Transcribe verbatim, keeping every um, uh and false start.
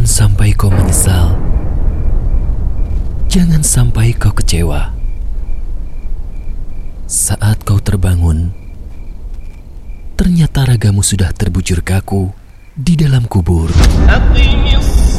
Jangan sampai kau menyesal. Jangan sampai kau kecewa. Saat kau terbangun, ternyata ragamu sudah terbujur kaku di dalam kubur.